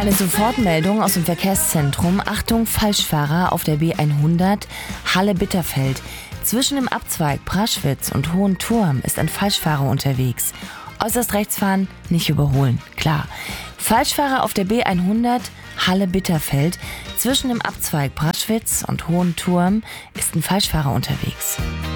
Eine Sofortmeldung aus dem Verkehrszentrum. Achtung, Falschfahrer auf der B100 Halle-Bitterfeld. Zwischen dem Abzweig Praschwitz und Hohenturm ist ein Falschfahrer unterwegs. Äußerst rechts fahren, nicht überholen, klar. Falschfahrer auf der B100 Halle-Bitterfeld. Zwischen dem Abzweig Praschwitz und Hohenturm ist ein Falschfahrer unterwegs.